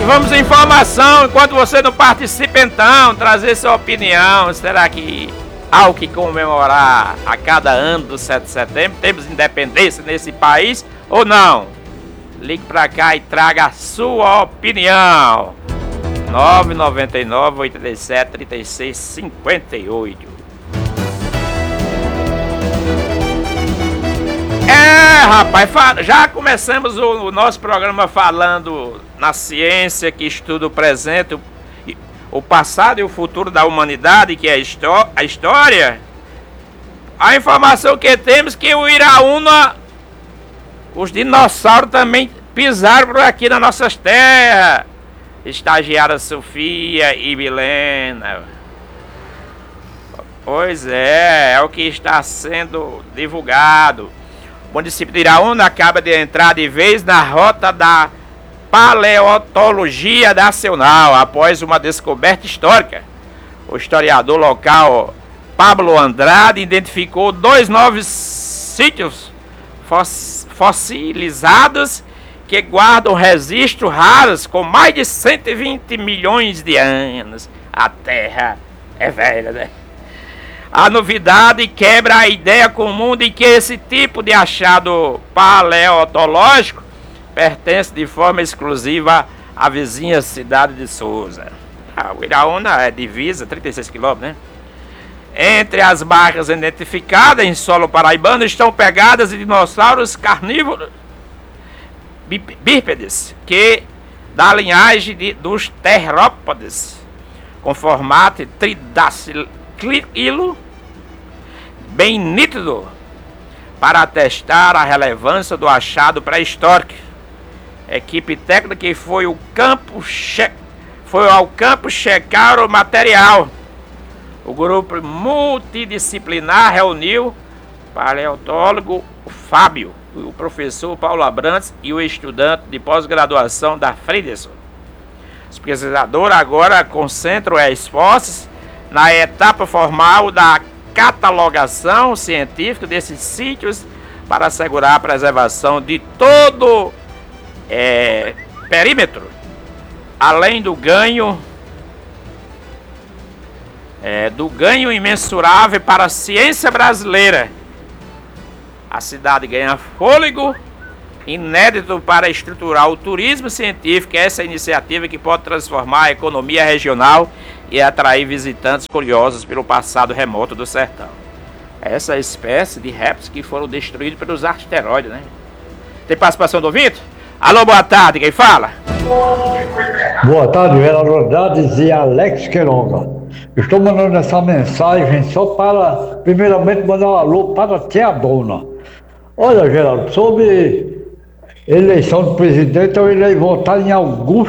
E vamos à informação, enquanto você não participa então, trazer sua opinião. Será que há o que comemorar a cada ano do 7 de setembro? Temos independência nesse país ou não? Ligue pra cá e traga a sua opinião. 999-87-36-58. Rapaz, já começamos o nosso programa falando na ciência que estuda o presente, o passado e o futuro da humanidade, que é a história. A informação que temos é que o Iraúna, os dinossauros também pisaram por aqui nas nossas terras. Estagiária Sofia e Milena. Pois é o que está sendo divulgado. O município de Iraúna acaba de entrar de vez na rota da paleontologia nacional, após uma descoberta histórica. O historiador local Pablo Andrade identificou 2 novos sítios fossilizados que guardam registros raros com mais de 120 milhões de anos. A Terra é velha, né? A novidade quebra a ideia comum de que esse tipo de achado paleontológico pertence de forma exclusiva à vizinha cidade de Souza. O Iraúna é divisa, 36 quilômetros, né? Entre as marcas identificadas em solo paraibano estão pegadas de dinossauros carnívoros bípedes, que da linhagem dos terrópodes, com formato tridacilo bem nítido, para atestar a relevância do achado pré-histórico. A equipe técnica foi ao campo checar o material. O grupo multidisciplinar reuniu o paleontólogo Fábio, o professor Paulo Abrantes e o estudante de pós-graduação da Friedson. Os pesquisadores agora concentram esforços na etapa formal da catalogação científica desses sítios para assegurar a preservação de todo perímetro, além do ganho imensurável para a ciência brasileira. A cidade ganha fôlego inédito para estruturar o turismo científico. Essa iniciativa que pode transformar a economia regional e atrair visitantes curiosos pelo passado remoto do sertão. Essa espécie de répteis que foram destruídos pelos asteroides, né? Tem participação do ouvinte? Alô, boa tarde, quem fala? Boa tarde, vereador Dades e Alex Queiroga. Estou mandando essa mensagem só para, primeiramente, mandar um alô para a tia Dona. Olha, Geraldo, sobre eleição do presidente, eu irei votar em Augusto